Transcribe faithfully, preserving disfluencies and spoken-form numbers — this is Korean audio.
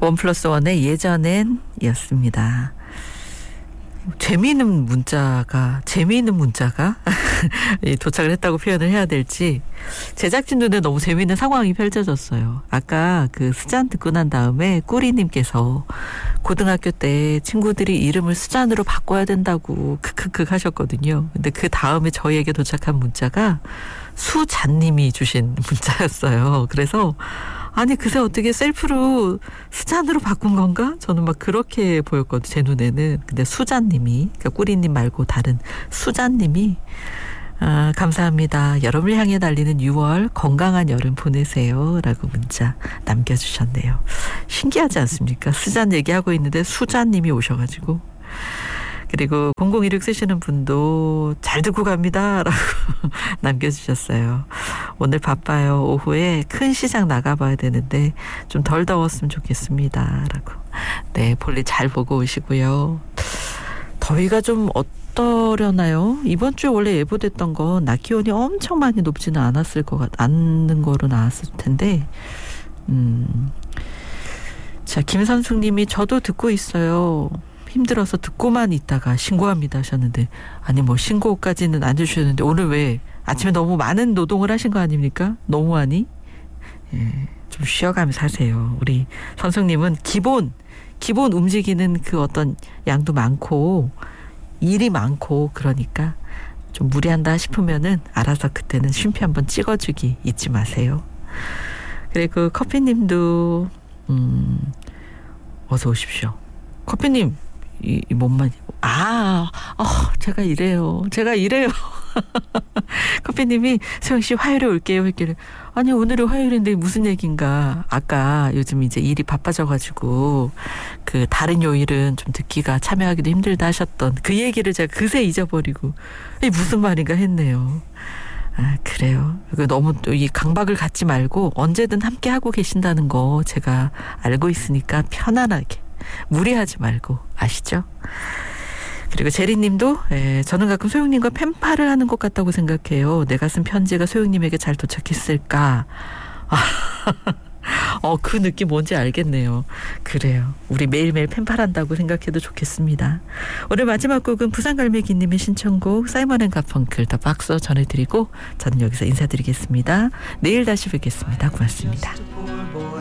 원 플러스 원의 예전엔 이었습니다. 재미있는 문자가 재미있는 문자가 도착을 했다고 표현을 해야 될지 제작진 눈에 너무 재미있는 상황이 펼쳐졌어요. 아까 그 수잔 듣고 난 다음에 꾸리님께서 고등학교 때 친구들이 이름을 수잔으로 바꿔야 된다고 크크크 하셨거든요. 근데 그 다음에 저희에게 도착한 문자가 수잔님이 주신 문자였어요. 그래서 아니 그새 어떻게 셀프로 수잔으로 바꾼 건가? 저는 막 그렇게 보였거든요. 제 눈에는. 근데 수잔님이 그러니까 꾸리님 말고 다른 수잔님이 아, 감사합니다. 여름을 향해 달리는 유월 건강한 여름 보내세요. 라고 문자 남겨주셨네요. 신기하지 않습니까? 수잔 얘기하고 있는데 수잔님이 오셔가지고. 그리고 공공일육 쓰시는 분도 잘 듣고 갑니다. 라고 남겨주셨어요. 오늘 바빠요. 오후에 큰 시장 나가봐야 되는데 좀 덜 더웠으면 좋겠습니다. 라고. 네, 볼일 잘 보고 오시고요. 더위가 좀 어떠려나요? 이번 주에 원래 예보됐던 건 낮 기온이 엄청 많이 높지는 않았을 것 같, 않는 거로 나왔을 텐데, 음. 자, 김선숙님이 저도 듣고 있어요. 힘들어서 듣고만 있다가 신고합니다 하셨는데 아니 뭐 신고까지는 안 해주셨는데 오늘 왜 아침에 너무 많은 노동을 하신 거 아닙니까? 너무하니? 예, 좀 쉬어가면서 하세요. 우리 선생님은 기본 기본 움직이는 그 어떤 양도 많고 일이 많고 그러니까 좀 무리한다 싶으면은 알아서 그때는 쉼표 한번 찍어주기 잊지 마세요. 그리고 커피님도 음, 어서 오십시오. 커피님 이, 이 몸만 아, 어, 제가 이래요. 제가 이래요. 커피님이 소영씨 화요일에 올게요. 했길래 아니 오늘은 화요일인데 무슨 얘기인가. 아까 요즘 이제 일이 바빠져가지고 그 다른 요일은 좀 듣기가 참여하기도 힘들다 하셨던 그 얘기를 제가 그새 잊어버리고 이 무슨 말인가 했네요. 아 그래요. 너무 이 강박을 갖지 말고 언제든 함께 하고 계신다는 거 제가 알고 있으니까 편안하게 무리하지 말고 아시죠? 그리고 제리님도 에, 저는 가끔 소영님과 펜팔을 하는 것 같다고 생각해요. 내가 쓴 편지가 소영님에게 잘 도착했을까? 아, 어, 그 느낌 뭔지 알겠네요. 그래요. 우리 매일매일 펜팔한다고 생각해도 좋겠습니다. 오늘 마지막 곡은 부산갈매기님의 신청곡 사이먼 앤 가펑클 더 박서 전해드리고 저는 여기서 인사드리겠습니다. 내일 다시 뵙겠습니다. 고맙습니다.